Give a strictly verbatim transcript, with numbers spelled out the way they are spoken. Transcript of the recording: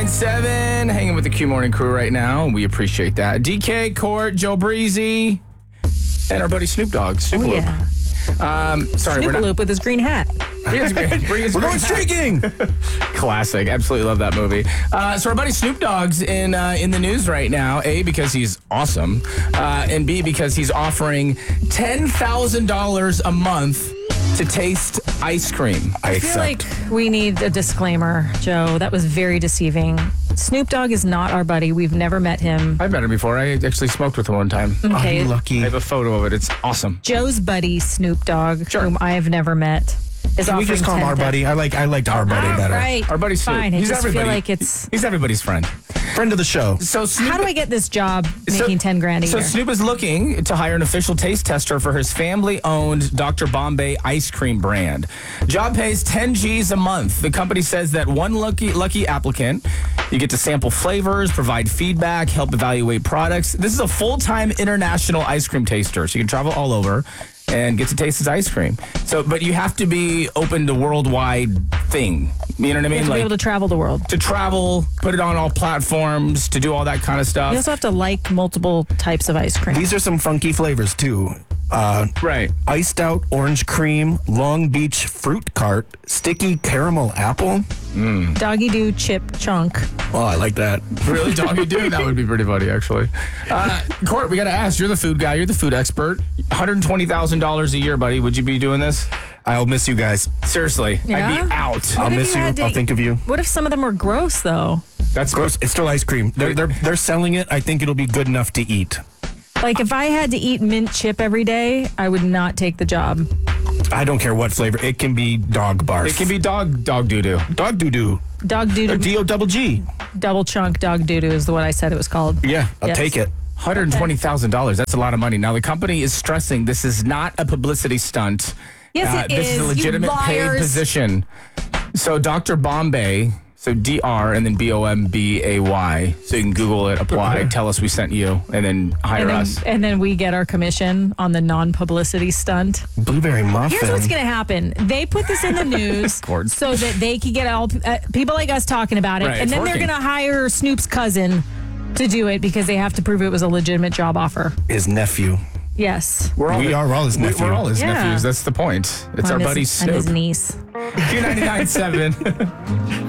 seven, hanging with the Q Morning crew right now. We appreciate that. D K, Court, Joe Breezy, and our buddy Snoop Dogg. Snoop Oh, Loop. yeah. Um, sorry, we're not. Snoop with his green hat. Bring his- bring his We're green going hat. streaking. Classic. Absolutely love that movie. Uh, so our buddy Snoop Dogg's in uh, in the news right now. A, because he's awesome, uh, and B, because he's offering ten thousand dollars a month to taste ice cream. I I feel accept. like we need a disclaimer, Joe. That was very deceiving. Snoop Dogg is not our buddy. We've never met him. I've met him before. I actually smoked with him one time. Okay. I'm lucky. I have a photo of it. It's awesome. Joe's buddy, Snoop Dogg, Sure. whom I have never met, is Can we offering just call him our ten buddy? I like I liked our buddy All better. right. Our buddy Snoop. Fine. I He's just everybody. feel like it's. He's everybody's friend. Friend of the show. So Snoop, How do I get this job So- making ten grand a So year? Snoop is looking to hire an official taste tester for his family-owned Doctor Bombay ice cream brand. Job pays ten G's a month. The company says that one lucky lucky applicant, you get to sample flavors, provide feedback, help evaluate products. This is a full-time international ice cream taster, so you can travel all over and get to taste his ice cream. So, but you have to be open to worldwide thing. You know what I You mean? have to be able to travel the world. to travel, put it on all platforms, to do all that kind of stuff. You also have to like multiple types of ice cream. These are some funky flavors too. Uh, Right. iced out orange cream, Long Beach fruit cart, sticky caramel apple. Doggy Doo Chip Chunk. Oh, I like that. Really, doggy do? That would be pretty funny, actually. Uh, Court, we got to ask. You're the food guy. You're the food expert. one hundred twenty thousand dollars a year, buddy. Would you be doing this? I'll miss you guys. Seriously, Yeah? I'd be out. I'll if miss you you. had to- I'll think of you. What if some of them were gross, though? That's Gross. It's still ice cream. They're they're they're selling it. I think it'll be good enough to eat. Like, if I had to eat mint chip every day, I would not take the job. I don't care what flavor. It can be dog barf. It can be dog dog doo doo. dog doo doo. Dog doo Or doo, D O double G. double chunk dog doo doo is what I said it was called. Yeah, I'll Yes. take it. one hundred twenty thousand dollars. That's a lot of money. Now, the company is stressing this is not a publicity stunt. Yes, it This is is, a you legitimate paid liars. position. So, Doctor Bombay, so D R and then B O M B A Y. So you can Google it, apply, tell us we sent you, and then hire And then, us. and then we get our commission on the non-publicity stunt. Blueberry muffin. Here's what's going to happen. They put this in the news Cords. so that they can get all uh, people like us talking about it. Right, and it's then working. they're going to hire Snoop's cousin to do it because they have to prove it was a legitimate job offer. His nephew. Yes. We're We his- are all his we- nephew. We're all his Yeah. nephews. That's the point. It's And our his- buddy And Snoop. his niece. Q ninety-nine point seven.